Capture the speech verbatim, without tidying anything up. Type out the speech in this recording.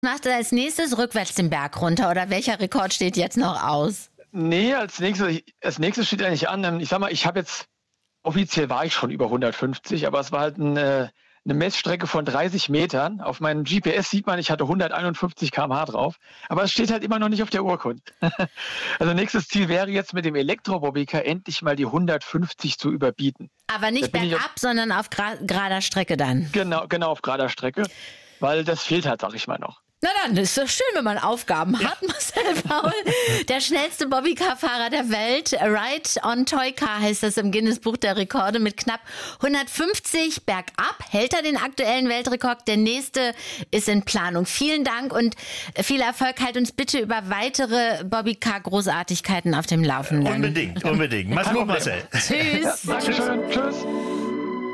Macht er als nächstes rückwärts den Berg runter oder welcher Rekord steht jetzt noch aus? Nee, als nächstes, als nächstes steht eigentlich an. Ich sag mal, ich habe jetzt, offiziell war ich schon über hundertfünfzig, aber es war halt eine, eine Messstrecke von dreißig Metern. Auf meinem G P S sieht man, ich hatte hunderteinundfünfzig Kilometer pro Stunde drauf, aber es steht halt immer noch nicht auf der Urkunde. Also nächstes Ziel wäre jetzt mit dem Elektro-Bobbycar endlich mal die hundertfünfzig zu überbieten. Aber nicht bergab, auf, sondern auf gra- gerader Strecke dann. Genau, genau auf gerader Strecke, weil das fehlt halt, sag ich mal, noch. Na dann, ist doch schön, wenn man Aufgaben hat, ja. Marcel Paul. Der schnellste Bobbycar-Fahrer der Welt. Ride on Toy Car heißt das im Guinness-Buch der Rekorde. Mit knapp hundertfünfzig bergab hält er den aktuellen Weltrekord. Der nächste ist in Planung. Vielen Dank und viel Erfolg. Halt uns bitte über weitere Bobbycar-Großartigkeiten auf dem Laufenden. Unbedingt, unbedingt. Mach's gut, Marcel. Tschüss. Ja, Dankeschön. Tschüss.